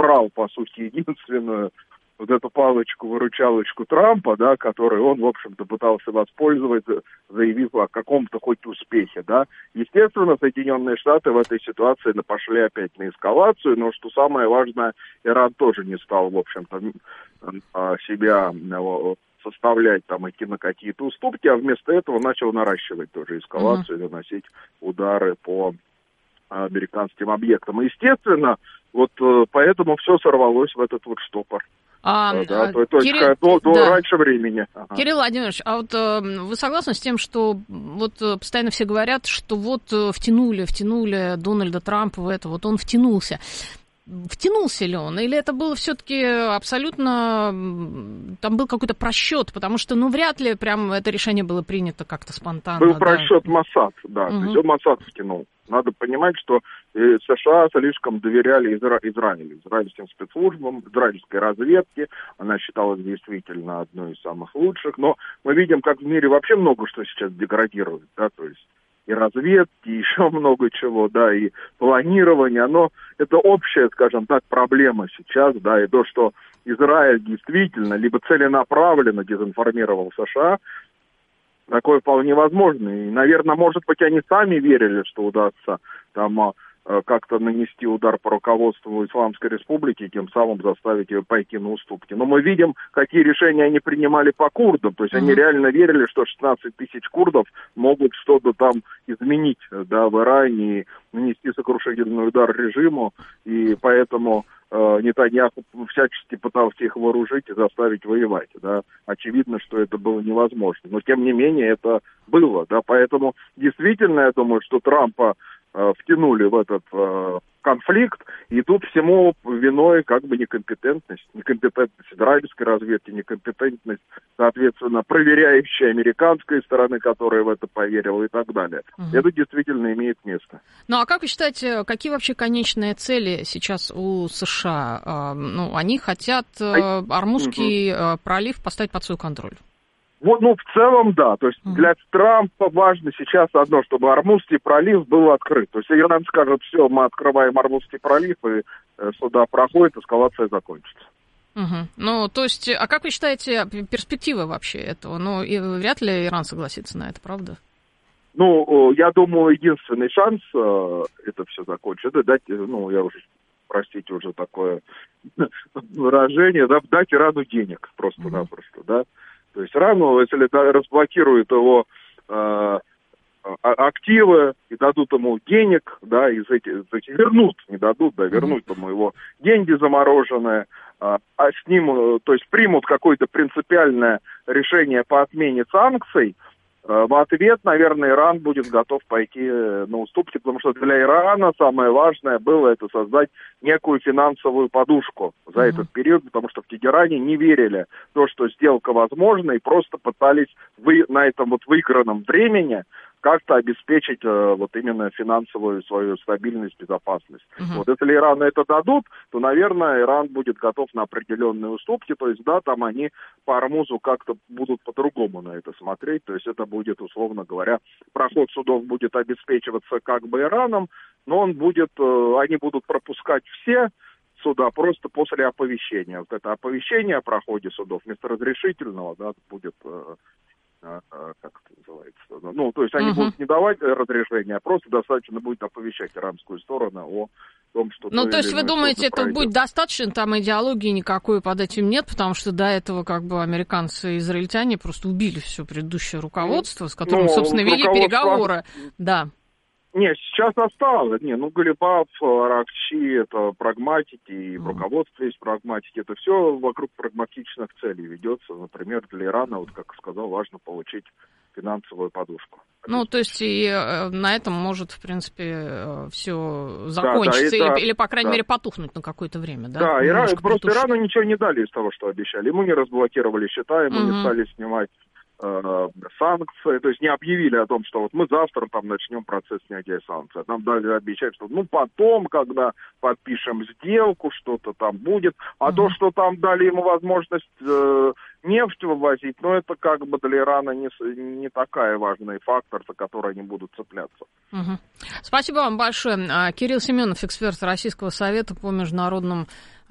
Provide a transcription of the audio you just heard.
убрал, по сути, единственную вот эту палочку-выручалочку Трампа, да, которой он, в общем-то, пытался воспользоваться, заявив о каком-то хоть успехе, да. Естественно, Соединенные Штаты в этой ситуации пошли опять на эскалацию, но, что самое важное, Иран тоже не стал, в общем-то, себя составлять, там, идти на какие-то уступки, а вместо этого начал наращивать тоже эскалацию, наносить удары по американским объектам. И, естественно, вот поэтому все сорвалось в этот вот штопор. Раньше времени. Ага. Кирилл Владимирович, а вот вы согласны с тем, что вот постоянно все говорят, что вот втянули Дональда Трампа в это, вот он втянулся. Втянулся ли он? Или это было все-таки абсолютно... Там был какой-то просчет, потому что, вряд ли прям это решение было принято как-то спонтанно. Был просчет Моссад, да. То есть он Моссад втянул. Надо понимать, что США слишком доверяли Израилю, израильским спецслужбам, израильской разведке. Она считалась действительно одной из самых лучших. Но мы видим, как в мире вообще много что сейчас деградирует, да, то есть и разведки, и еще много чего, да, и планирование, это общая, скажем так, проблема сейчас, да, и то, что Израиль действительно либо целенаправленно дезинформировал США, такое вполне возможно. И, наверное, может быть, они сами верили, что удастся там как-то нанести удар по руководству Исламской Республики, тем самым заставить ее пойти на уступки. Но мы видим, какие решения они принимали по курдам. То есть они реально верили, что 16 тысяч курдов могут что-то там изменить, да, в Иране и нанести сокрушительный удар режиму. И поэтому Нетаньяху всячески пытался их вооружить и заставить воевать. Да. Очевидно, что это было невозможно. Но, тем не менее, это было. Да. Поэтому действительно, я думаю, что Трампа втянули в этот конфликт, и тут всему виной как бы некомпетентность израильской разведки, некомпетентность, соответственно, проверяющей американской стороны, которая в это поверила и так далее. Это действительно имеет место. Ну а как вы считаете, какие вообще конечные цели сейчас у США? Они хотят Ормузский пролив поставить под свой контроль. Вот, в целом, да. То есть для Трампа важно сейчас одно, чтобы Ормузский пролив был открыт. То есть Иран скажет, все, мы открываем Ормузский пролив, и суда проходит, эскалация закончится. То есть, а как вы считаете перспективы вообще этого? И вряд ли Иран согласится на это, правда? Я думаю, единственный шанс это все закончить, это дать, я уже, простите, уже такое выражение, да, дать Ирану денег просто-напросто, да. То есть Ирану, если разблокируют его активы и дадут ему денег, да, вернут ему его деньги замороженные, а с ним, то есть примут какое-то принципиальное решение по отмене санкций, в ответ, наверное, Иран будет готов пойти на уступки, потому что для Ирана самое важное было это создать некую финансовую подушку за этот период, потому что в Тегеране не верили в то, что сделка возможна, и просто пытались на этом вот выигранном времени как-то обеспечить именно финансовую свою стабильность, безопасность. Вот если Ирану это дадут, то, наверное, Иран будет готов на определенные уступки, то есть, да, там они по Ормузу как-то будут по-другому на это смотреть, то есть это будет, условно говоря, проход судов будет обеспечиваться как бы Ираном, но они будут пропускать все суда просто после оповещения. Вот это оповещение о проходе судов вместо разрешительного, да, будет... как это называется? То есть они будут не давать разрешения, а просто достаточно будет оповещать иранскую сторону о том, что... то есть вы думаете, это будет достаточно, там идеологии никакой под этим нет, потому что до этого как бы американцы и израильтяне просто убили все предыдущее руководство, с которым, собственно, вели переговоры. Да. Нет, сейчас осталось. Галибаф, Аракчи, это прагматики, и в руководстве есть прагматики. Это все вокруг прагматичных целей ведется. Например, для Ирана, вот как сказал, важно получить финансовую подушку. То есть и на этом может, в принципе, все закончиться, или, по крайней мере, потухнуть на какое-то время, да? Да, Ирану ничего не дали из того, что обещали. Ему не разблокировали счета, ему не стали снимать санкции, то есть не объявили о том, что вот мы завтра там начнем процесс снятия санкций. Нам дали обещать, что потом, когда подпишем сделку, что-то там будет. А то, что там дали ему возможность нефть вывозить, это как бы для Ирана не такой важный фактор, за который они будут цепляться. Спасибо вам большое. Кирилл Семенов, эксперт Российского совета по международным